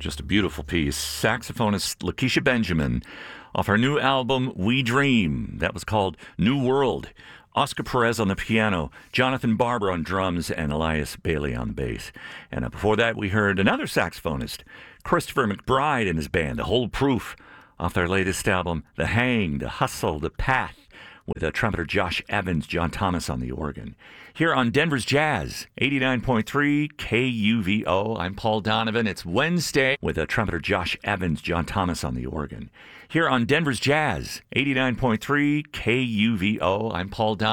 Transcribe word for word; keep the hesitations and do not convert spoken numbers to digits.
Just a beautiful piece. Saxophonist Lakeisha Benjamin off her new album, We Dream. That was called New World. Oscar Perez on the piano, Jonathan Barber on drums, and Elias Bailey on the bass. And uh, before that, we heard another saxophonist, Christopher McBride and his band, The Whole Proof, off their latest album, The Hang, The Hustle, The Path, with uh, trumpeter Josh Evans, John Thomas on the organ. Here on Denver's Jazz, eighty-nine point three K U V O. I'm Paul Donovan. It's Wednesday with uh, trumpeter Josh Evans, John Thomas on the organ. Here on Denver's Jazz, eighty-nine point three K U V O. I'm Paul Donovan.